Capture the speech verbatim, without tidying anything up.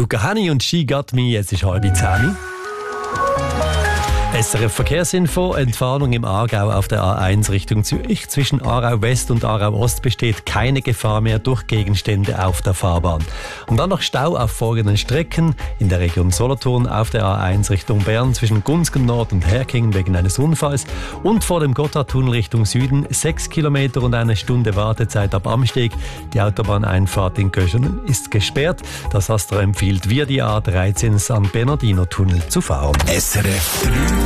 Luca Hänni und «She Got Me», jetzt ist halb zehn. S R F Verkehrsinfo. Entwarnung im Aargau auf der A eins Richtung Zürich. Zwischen Aarau West und Aarau Ost besteht keine Gefahr mehr durch Gegenstände auf der Fahrbahn. Und dann noch Stau auf folgenden Strecken. In der Region Solothurn auf der A eins Richtung Bern zwischen Gunzgen Nord und Herkingen wegen eines Unfalls. Und vor dem Gotthardtunnel Richtung Süden sechs Kilometer und eine Stunde Wartezeit ab Amsteg. Die Autobahneinfahrt in Köschern ist gesperrt. Das Astra empfiehlt via die A dreizehn San Bernardino Tunnel zu fahren. S R F